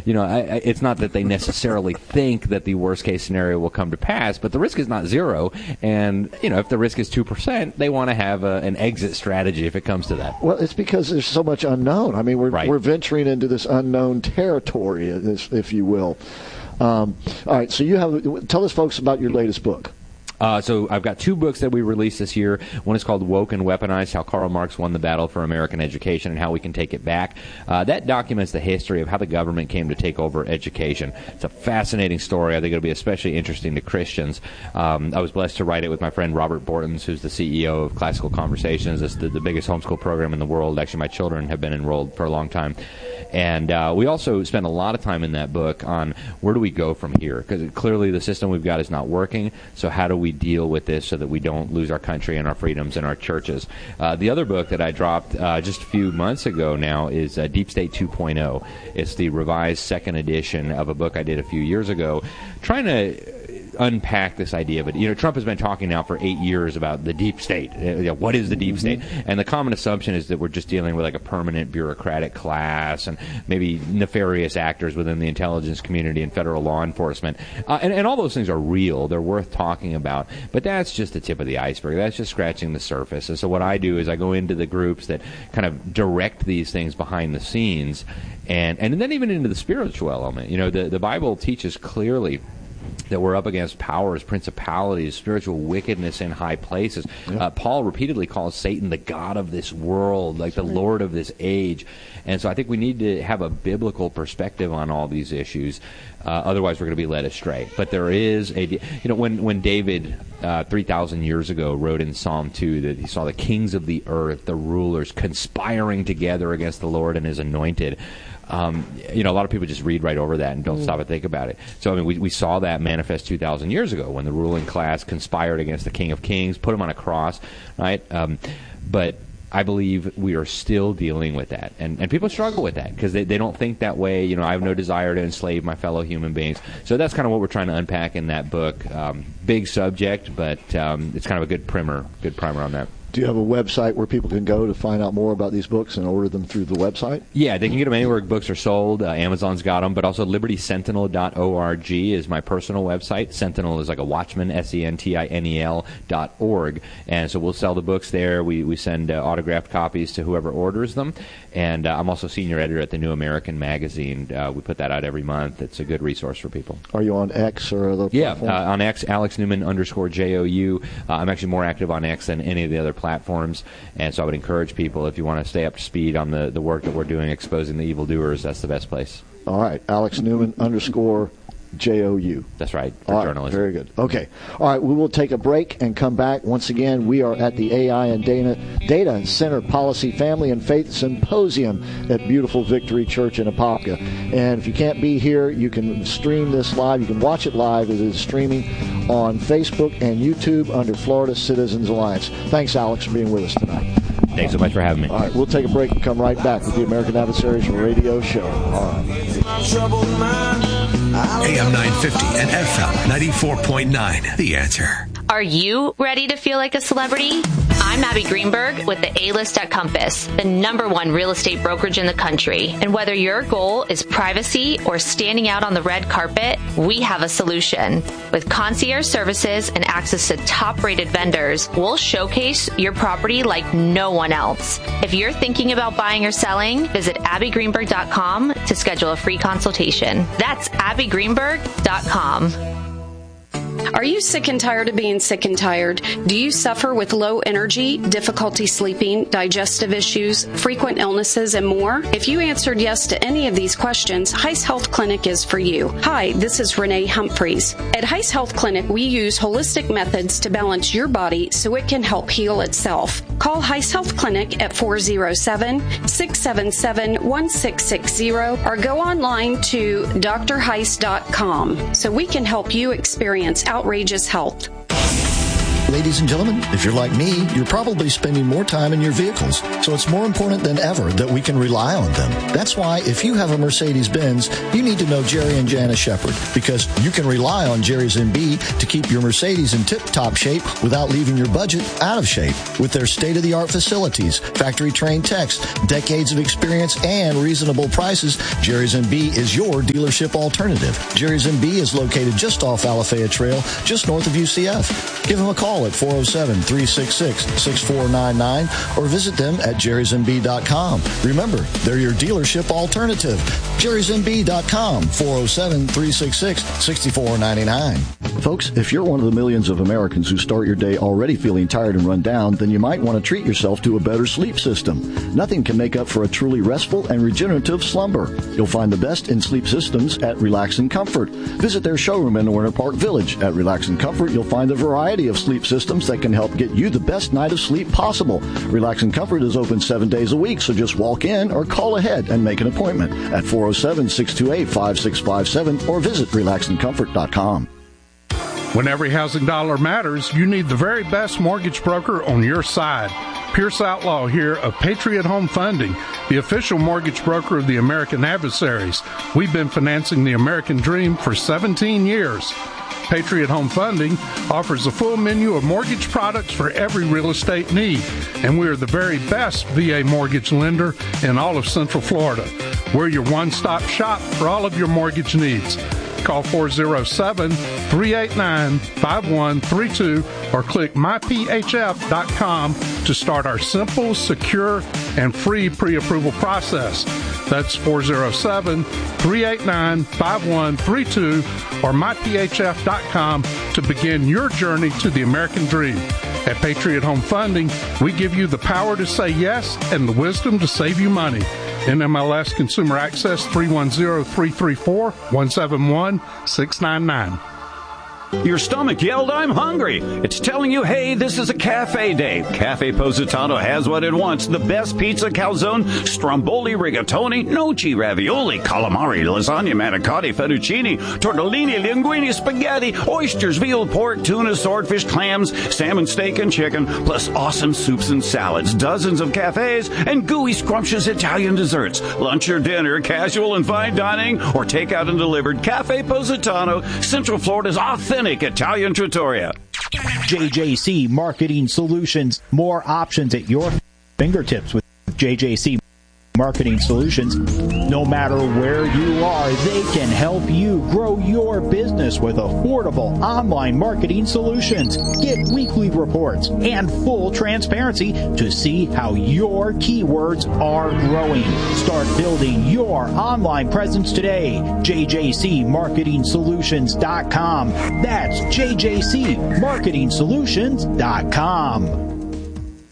it's not that they necessarily think that the worst case scenario will come to pass, but the risk is not zero. And, if the risk is 2%, they want to have an exit strategy if it comes to that. Well, it's because there's so much unknown. I mean, we're venturing into this unknown territory, if you will. All right, so tell us, folks, about your latest book. So I've got 2 books that we released this year. One is called Woke and Weaponized, How Karl Marx Won the Battle for American Education and How We Can Take It Back. That documents the history of how the government came to take over education. It's a fascinating story. I think it'll be especially interesting to Christians. I was blessed to write it with my friend Robert Bortons, who's the CEO of Classical Conversations. It's the biggest homeschool program in the world. Actually, my children have been enrolled for a long time. And we also spent a lot of time in that book on where do we go from here? Because clearly the system we've got is not working. So how do we deal with this so that we don't lose our country and our freedoms and our churches? The other book that I dropped just a few months ago now is Deep State 2.0. It's the revised second edition of a book I did a few years ago, trying to unpack this idea of it. Trump has been talking now for 8 years about the deep state. What is the deep state? And the common assumption is that we're just dealing with like a permanent bureaucratic class and maybe nefarious actors within the intelligence community and federal law enforcement. And all those things are real. They're worth talking about. But that's just the tip of the iceberg. That's just scratching the surface. And so what I do is I go into the groups that kind of direct these things behind the scenes and then even into the spiritual element. The Bible teaches clearly that we're up against powers, principalities, spiritual wickedness in high places. Yep. Paul repeatedly calls Satan the god of this world, like the Lord of this age. And so I think we need to have a biblical perspective on all these issues. Otherwise, we're going to be led astray. But there is when David 3,000 years ago wrote in Psalm 2 that he saw the kings of the earth, the rulers, conspiring together against the Lord and his anointed. A lot of people just read right over that and don't stop and think about it. So, I mean, we saw that manifest 2,000 years ago when the ruling class conspired against the King of Kings, put him on a cross, right? But I believe we are still dealing with that. And people struggle with that because they don't think that way. I have no desire to enslave my fellow human beings. So that's kind of what we're trying to unpack in that book. Big subject, but it's kind of a good primer on that. Do you have a website where people can go to find out more about these books and order them through the website? Yeah, they can get them anywhere books are sold. Amazon's got them, but also libertysentinel.org is my personal website. Sentinel is like a watchman, SENTINEL.org. And so we'll sell the books there. We send autographed copies to whoever orders them. And I'm also senior editor at the New American Magazine. We put that out every month. It's a good resource for people. Are you on X or other platforms? Yeah, on X, Alex Newman _JOU. I'm actually more active on X than any of the other platforms, and so I would encourage people, if you want to stay up to speed on the work that we're doing exposing the evildoers, that's the best place. All right, Alex Newman _JOU. That's right, for journalism. Very good. Okay. All right, we will take a break and come back. Once again, we are at the AI and Data Center Policy, Family, and Faith Symposium at Beautiful Victory Church in Apopka. And if you can't be here, you can stream this live. You can watch it live. It is streaming on Facebook and YouTube under Florida Citizens Alliance. Thanks, Alex, for being with us tonight. Thanks so much for having me. All right, we'll take a break and come right back with the American Adversaries Radio Show. All right. AM 950 and FM 94.9. The Answer. Are you ready to feel like a celebrity? I'm Abby Greenberg with the A-List at Compass, the #1 real estate brokerage in the country. And whether your goal is privacy or standing out on the red carpet, we have a solution. With concierge services and access to top-rated vendors, we'll showcase your property like no one else. If you're thinking about buying or selling, visit abbygreenberg.com to schedule a free consultation. That's abbygreenberg.com. Are you sick and tired of being sick and tired? Do you suffer with low energy, difficulty sleeping, digestive issues, frequent illnesses, and more? If you answered yes to any of these questions, Heiss Health Clinic is for you. Hi, this is Renee Humphreys. At Heiss Health Clinic, we use holistic methods to balance your body so it can help heal itself. Call Heiss Health Clinic at 407-677-1660 or go online to drheiss.com so we can help you experience outrageous health. Ladies and gentlemen, if you're like me, you're probably spending more time in your vehicles, so it's more important than ever that we can rely on them. That's why if you have a Mercedes-Benz, you need to know Jerry and Jana Shepard, because you can rely on Jerry's MB to keep your Mercedes in tip-top shape without leaving your budget out of shape. With their state-of-the-art facilities, factory-trained techs, decades of experience, and reasonable prices, Jerry's MB is your dealership alternative. Jerry's MB is located just off Alafaya Trail, just north of UCF. Give them a call at 407-366-6499 or visit them at jerrysmb.com. Remember, they're your dealership alternative. jerrysmb.com, 407-366-6499. Folks, if you're one of the millions of Americans who start your day already feeling tired and run down, then you might want to treat yourself to a better sleep system. Nothing can make up for a truly restful and regenerative slumber. You'll find the best in sleep systems at Relax and Comfort. Visit their showroom in Winter Park Village. At Relax and Comfort, you'll find a variety of sleep systems that can help get you the best night of sleep possible. Relax and Comfort is open 7 days a week, so just walk in or call ahead and make an appointment at 407-628-5657 or visit relaxandcomfort.com. When every housing dollar matters, you need the very best mortgage broker on your side. Pierce Outlaw here of Patriot Home Funding, the official mortgage broker of the American Adversaries. We've been financing the American dream for 17 years. Patriot Home Funding offers a full menu of mortgage products for every real estate need, and we are the very best VA mortgage lender in all of Central Florida. We're your one-stop shop for all of your mortgage needs. Call 407-389-5132 or click myphf.com to start our simple, secure, and free pre-approval process. That's 407-389-5132 or myphf.com to begin your journey to the American dream. At Patriot Home Funding, we give you the power to say yes and the wisdom to save you money. NMLS Consumer Access 310-334-171-699. Your stomach yelled, "I'm hungry." It's telling you, hey, this is a cafe day. Cafe Positano has what it wants. The best pizza, calzone, stromboli, rigatoni, noci, ravioli, calamari, lasagna, manicotti, fettuccine, tortellini, linguine, spaghetti, oysters, veal, pork, tuna, swordfish, clams, salmon, steak, and chicken, plus awesome soups and salads, dozens of cafes, and gooey, scrumptious Italian desserts. Lunch or dinner, casual and fine dining, or takeout and delivered. Cafe Positano, Central Florida's authentic Italian trattoria. JJC Marketing Solutions. More options at your fingertips with JJC Marketing Solutions. No matter where you are, they can help you grow your business with affordable online marketing solutions. Get weekly reports and full transparency to see how your keywords are growing. Start building your online presence today. JJCMarketingSolutions.com. That's JJCMarketingSolutions.com.